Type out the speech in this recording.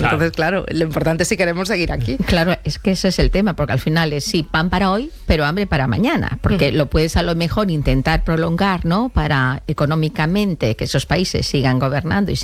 Entonces, claro, lo importante es si queremos seguir aquí. Claro, es que ese es el tema, porque al final es sí, pan para hoy, pero hambre para mañana, porque lo puedes a lo mejor intentar prolongar, ¿no? Para económicamente que esos países sigan gobernando y